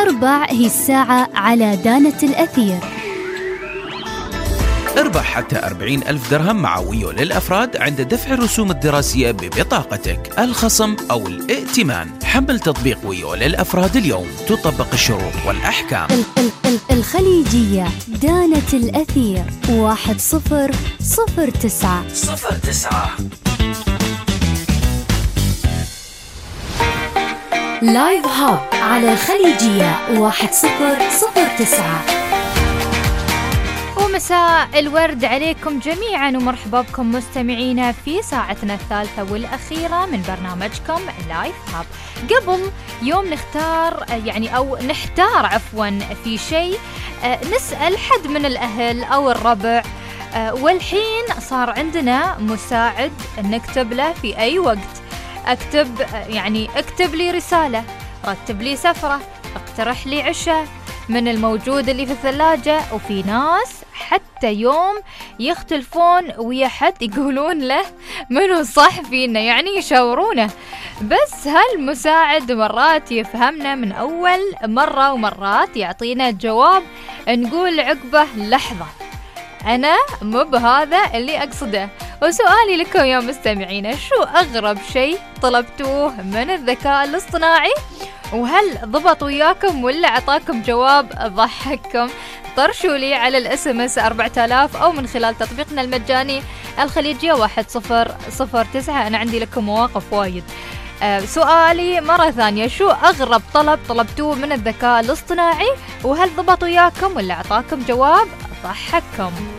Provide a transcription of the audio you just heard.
4 هي الساعة على دانة الأثير. اربح حتى 40,000 درهم مع ويو للأفراد عند دفع الرسوم الدراسية ببطاقتك، الخصم أو الائتمان. حمل تطبيق ويو للأفراد اليوم، تطبق الشروط والأحكام. الخليجية دانة الأثير 1009. لايف هاب على الخليجية 1009. ومساء الورد عليكم جميعا ومرحبا بكم مستمعينا في ساعتنا الثالثة والأخيرة من برنامجكم لايف هاب. قبل يوم نحتار في شيء، نسأل حد من الأهل أو الربع، والحين صار عندنا مساعد نكتب له في أي وقت. اكتب لي رسالة، رتب لي سفرة، اقترح لي عشاء من الموجود اللي في الثلاجة. وفي ناس حتى يوم يختلفون ويا حد يقولون له منو صح فينا، يعني يشاورونه. بس هالمساعد مرات يفهمنا من أول مرة ومرات يعطينا جواب نقول عقبه لحظة أنا مو بهذا اللي أقصده. وسؤالي لكم يا مستمعين، شو أغرب شيء طلبتوه من الذكاء الاصطناعي؟ وهل ضبط وياكم ولا عطاكم جواب ضحككم؟ طرشوا لي على الSMS 4000 أو من خلال تطبيقنا المجاني الخليجية 1009. أنا عندي لكم مواقف وايد. سؤالي مرة ثانية، شو أغرب طلب طلبتوه من الذكاء الاصطناعي؟ وهل ضبط وياكم ولا عطاكم جواب ضحككم؟